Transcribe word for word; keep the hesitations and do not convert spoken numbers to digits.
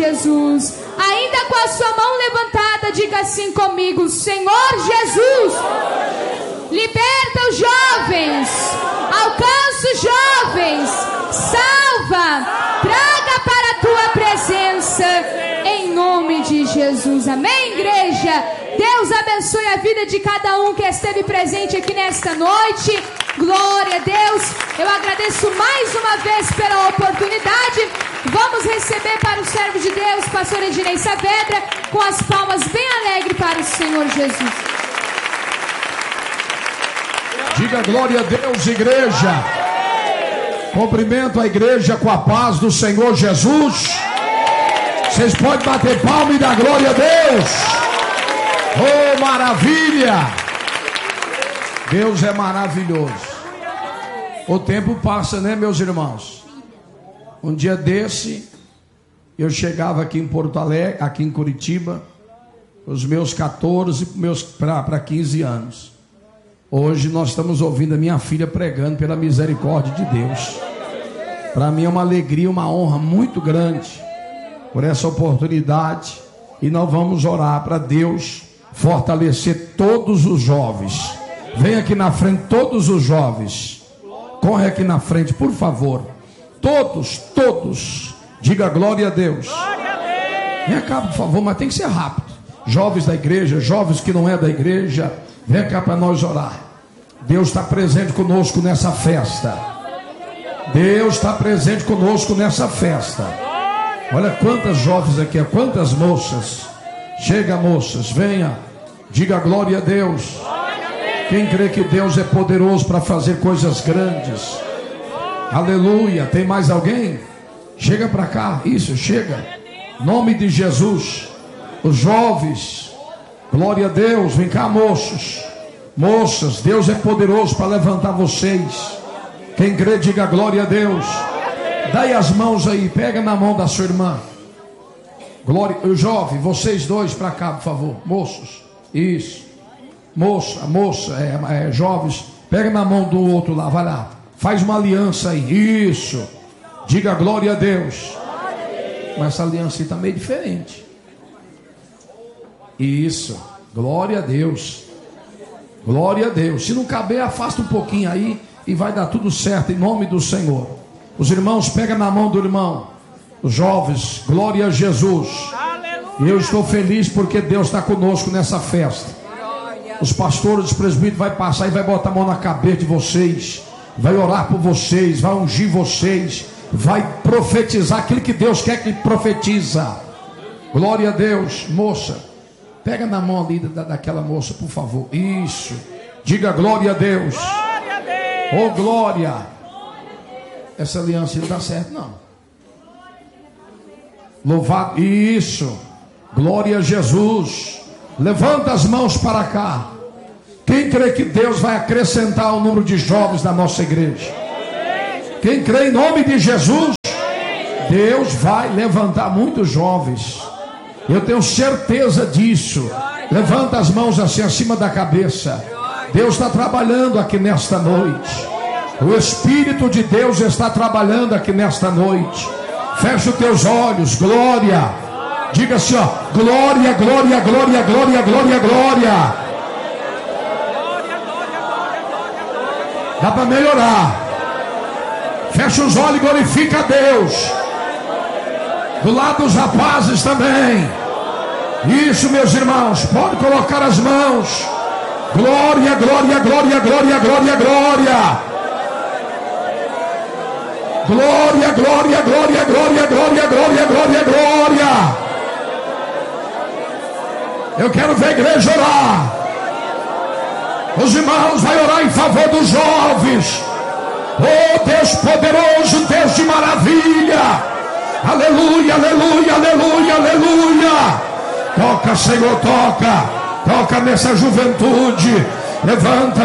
Jesus. Ainda com a sua mão levantada, diga assim comigo: Senhor Jesus, liberta os jovens, alcança os jovens, salva, traga para a tua presença, em nome de Jesus. Amém, igreja? Deus abençoe a vida de cada um que esteve presente aqui nesta noite. Glória a Deus. Eu agradeço mais uma vez pela oportunidade. Vamos receber para o servo de Deus, pastor Ednei Saavedra, com as palmas bem alegres para o Senhor Jesus. Diga glória a Deus, igreja. Cumprimento a igreja com a paz do Senhor Jesus. Vocês podem bater palma e dar glória a Deus. Oh, maravilha! Deus é maravilhoso. O tempo passa, né, meus irmãos? Um dia desse, eu chegava aqui em Porto Alegre, aqui em Curitiba, os meus catorze para quinze anos. Hoje nós estamos ouvindo a minha filha pregando pela misericórdia de Deus. Para mim é uma alegria, uma honra muito grande por essa oportunidade. E nós vamos orar para Deus fortalecer todos os jovens. Vem aqui na frente todos os jovens. Corre aqui na frente, por favor. Todos, todos. Diga glória a Deus. Vem cá, por favor, mas tem que ser rápido. Jovens da igreja, jovens que não é da igreja, vem cá para nós orar. Deus está presente conosco nessa festa. Deus está presente conosco nessa festa. Olha quantas jovens aqui, quantas moças. Chega, moças, venha. Diga glória a Deus. Quem crê que Deus é poderoso para fazer coisas grandes? Aleluia. Tem mais alguém? Chega para cá. Isso, chega. Nome de Jesus. Os jovens. Glória a Deus. Vem cá, moços. Moças, Deus é poderoso para levantar vocês. Quem crê, diga glória a Deus. Dai as mãos aí. Pega na mão da sua irmã. Glória. O jovem, vocês dois para cá, por favor. Moços. Isso. Moça, moça, é, é, jovens, pega na mão do outro lá, vai lá, faz uma aliança aí, isso, diga glória a Deus. Mas essa aliança aí está meio diferente. Isso, glória a Deus, glória a Deus. Se não caber, afasta um pouquinho aí e vai dar tudo certo em nome do Senhor. Os irmãos, pega na mão do irmão, os jovens, glória a Jesus. E eu estou feliz porque Deus está conosco nessa festa. Os pastores, os presbíteros vai passar e vai botar a mão na cabeça de vocês, vai orar por vocês, vai ungir vocês, vai profetizar aquilo que Deus quer que profetiza. Glória a Deus. Moça, pega na mão ali da, daquela moça, por favor. Isso, diga glória a Deus. Glória a Deus. Oh, glória. Essa aliança não dá certo, não. Louvado. Isso, glória a Jesus. Levanta as mãos para cá. Quem crê que Deus vai acrescentar o número de jovens da nossa igreja? Quem crê em nome de Jesus? Deus vai levantar muitos jovens. Eu tenho certeza disso. Levanta as mãos assim acima da cabeça. Deus está trabalhando aqui nesta noite. O Espírito de Deus está trabalhando aqui nesta noite. Fecha os teus olhos. Glória. Diga assim, ó, glória, glória, glória, glória, glória, glória. Dá para melhorar. Fecha os olhos e glorifica a Deus. Do lado dos rapazes também. Isso, meus irmãos, pode colocar as mãos. Glória, glória, glória, glória, glória, glória. Glória, glória, glória, glória, glória, glória, glória, glória. Eu quero ver a igreja orar. Os irmãos vão orar em favor dos jovens. Oh, Deus poderoso, Deus de maravilha. Aleluia, aleluia, aleluia, aleluia. Toca, Senhor, toca. Toca nessa juventude. Levanta,